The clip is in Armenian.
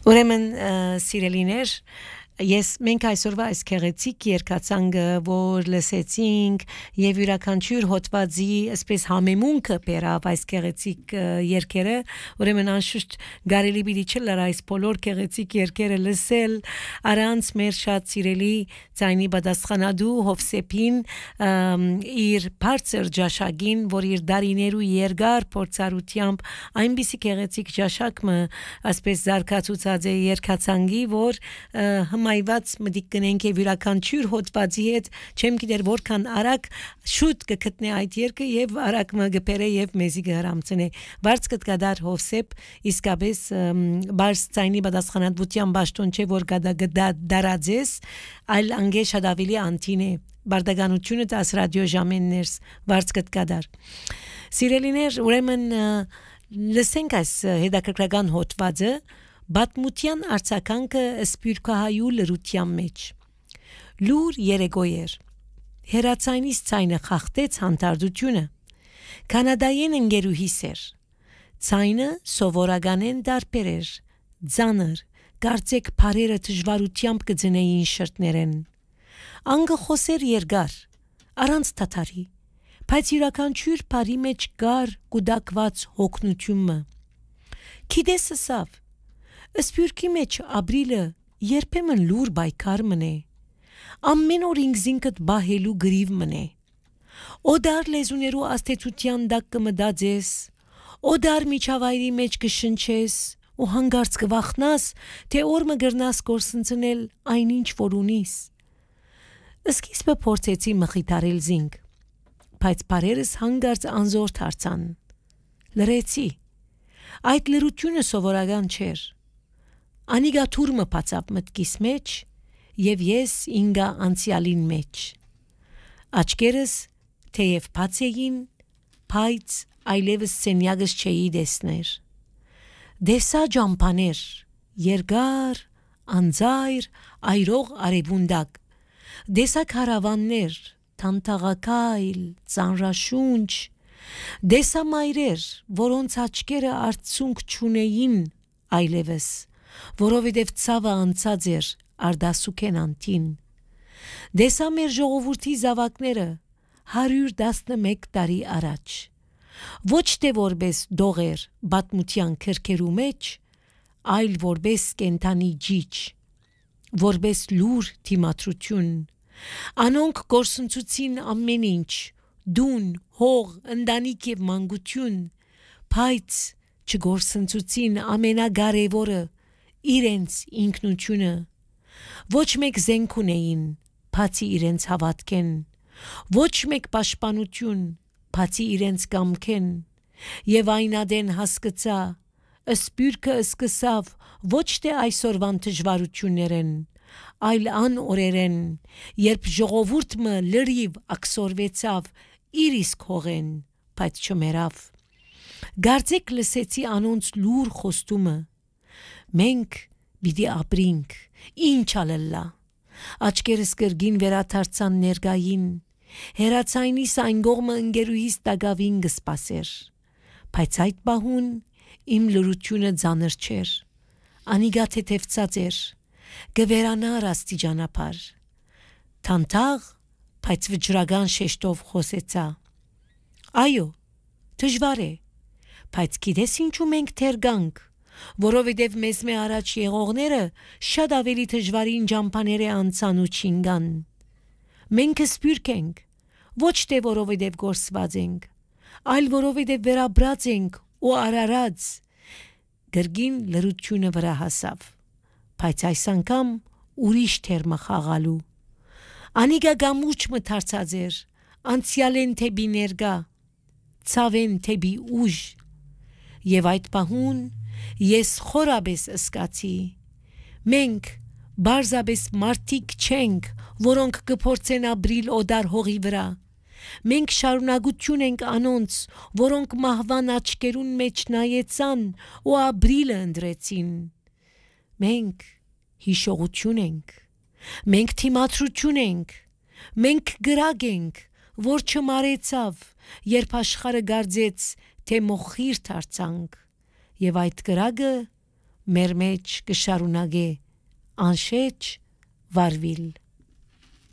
Ուրեմն սիրելիներ մենք այսօրվա այս քեղեցիկ երկացանկը որ լսեցինք եւ յուրաքանչյուր հոդվածի այսպես համեմունքը բերավ այս քեղեցիկ երկերը ուրեմն անշուշտ գարելի պիտի չլար այս բոլոր քեղեցիկ երկերը լսել առանց մեր շատ սիրելի ցայնի պատասխանադու Հովսեփին իր բարձր ջաշակին որ իր դարիներու երկար փորձառությամբ այնպիսի քեղեցիկ ջաշակը այսպես զարգացուցած է երկացանկի որ մայված մտիկ կնենք եւ յուրաքանչյուր հոդվածի հետ չեմ գիտեր որքան արագ շուտ կգտնե այդ երկը եւ արագ մգբերը եւ մեզի գհրամցնե բարձ կդկադար Հովսեփ իսկապես բարձ ցայնի պատասխանատվության ճաշտոն չէ որ դարաձես այլ անգե շատ ավելի անտին է բարդականությունը դաս ռադիո ժամեններս բարձ կդկադար սիրելիներ ուրեմն լսենք այս հետաքրքրական հոդվածը Բատմության արցականքը սպյուրքահայու լրության մեջ լուր երեգոյեր հերացայնից ցայնը խախտեց հանդարտությունը կանադայեն ընկերուհիս էր ցայնը սովորականեն դարբեր էր ձանր կարծեք բարերը դժվարությամբ կձնեին շրտներեն անգը խոսեր երկար առանց թաթարի բայց յուրաքանչյուր բարի մեջ կար կուդակված հոգնությունը քիդեսսավ Սպյուրքի մեջ ապրիլը երբեմն լուր բայկար մնե ամեն օր ինքզինքդ բահելու գրիվ մնե օդար լեզուներու աստեցության դակ կմդածես օդար միջավայրի մեջ կշնչես ու հանգարց կվախնաս թե օր մգրնաս կորսնցնել այնինչ որ ունիս սկիզբը փորձեցի մխիթարել զինք բայց բարերս հանգարց անզոր դարձան լրեցի այդ լրությունը սովորական չէր Անիգա թուրմը բացավ մտքիս մեջ եւ ես ինգա անցյալին մեջ աչքերս թեև բաց էին բայց այլևս սենյակս չէի դեսներ դեսա ջամփաներ երկար անձայր այրող արևունդակ դեսա քարավաններ թանթաղակայլ ծանրաշունչ դեսա մայրեր որոնց աչքերը արցունք չունեին այլևս որովհետև ցավը անցած էր արդասուքեն անտին դեսա մեր ժողովրդի զավակները 111 տարի առաջ ոչ թե որպես դողեր բատմության քրքերու մեջ այլ որպես կենթանի ջիջ որպես լուր թիմատրություն անոնք կորսնցուցին ամեն ինչ դուն հող ընտանիք եւ մանկություն բայց չգորսնցուցին ամենագարևորը իրենց ինքնությունը ոչ մեկ զենք ունեին բացի իրենց հավատքեն ոչ մեկ պաշտպանություն բացի իրենց կամքեն եւ այնադեն հասկացա սպյուրքը սկսավ ոչ թե այսօրվան դժվարություններն այլ ան օրերեն երբ ժողովուրդը լրիվ ակսորվեցավ իր իսկ հողեն բայց չմերավ գարձեք լսեցի անոնց լուր խոստումը մենք պիտի ապրինք ինչ ալելա աչքերս կրգին վերաթարցան ներգային հերացայնիս այն գողմը ընկերուհիս տագավին գսպասեր բայց այդ բահուն իմ լրությունը ձանր չէր անիգա թեթևծած էր գվերանար աստիճանապար թանթաղ բայց վճռական շեշտով խոսեցա այո դժվար է բայց գիտես ինչու մենք թերգանք որովհետև մեզ մե առաջ եղողները շատ ավելի դժվարին ջամփաները անցան ու չինգան մենք սպյուրք ենք ոչ թե որովհետև գործված ենք այլ որովհետև վերաբրած ենք ու արարած գրգին լրությունը վրա հասավ բայց այս անգամ ուրիշ թերմը խաղալու անիգա գամուրջը մթարցած էր անցյալեն թեպի ներգա ցավեն թեպի ուժ եւ այդ պահուն ես խորաբես սկացի մենք բարձաբես մարդիկ չենք որոնք կփորձեն ապրիլ օդար հողի վրա մենք շարունակություն ենք անոնց որոնք մահվան աչքերուն մեջ նայեցան ու ապրիլը ընտրեցին մենք հիշողություն ենք մենք թիմատրություն ենք մենք գրագ ենք որ չմարեցավ երբ աշխարհը գարձեց թե մոխիր դարձանք եւ այդ գրագը մեր մեջ կշարունակե անշեջ վարվիլ